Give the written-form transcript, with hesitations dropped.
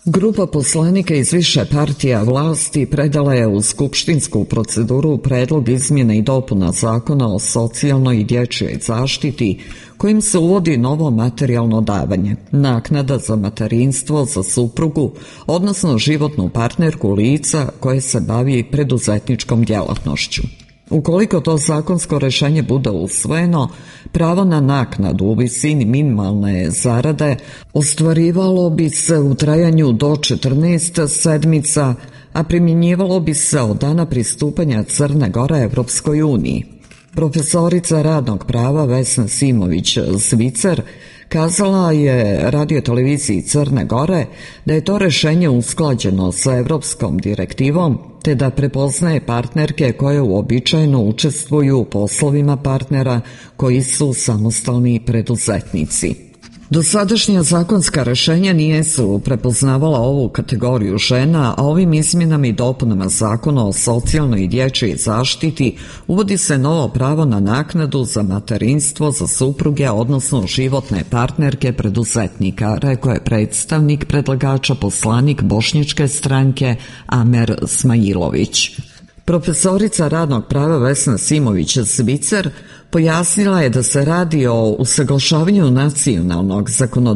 Grupa poslanika iz više partija vlasti predala je u skupštinsku proceduru predlog izmjene i dopuna Zakona o socijalnoj i dječjoj zaštiti, kojim se uvodi novo materijalno davanje, naknada za materinstvo za suprugu, odnosno životnu partnerku lica koje se bavi preduzetničkom djelatnošću. Ukoliko to zakonsko rješenje bude usvojeno, pravo na naknadu u visini minimalne zarade ostvarivalo bi se u trajanju do 14 sedmica, a primjenjivalo bi se od dana pristupanja Crne Gore Evropskoj uniji. Profesorica radnog prava Vesna Simović-Zvicer kazala je radioteleviziji Crne Gore da je to rješenje usklađeno sa Europskom direktivom te da prepoznaje partnerke koje uobičajeno učestvuju u poslovima partnera koji su samostalni preduzetnici. Dosadašnja zakonska rješenja nisu prepoznavala ovu kategoriju žena, a ovim izmjenama i dopunama Zakona o socijalnoj i dječjoj zaštiti uvodi se novo pravo na naknadu za materinstvo za supruge, odnosno životne partnerke preduzetnika, rekao je predstavnik predlagača poslanik Bošnjačke stranke Amer Smailović. Profesorica radnog prava Vesna Simović-Zvicer pojasnila je da se radi o usaglašavanju nacionalnog zakonodavstva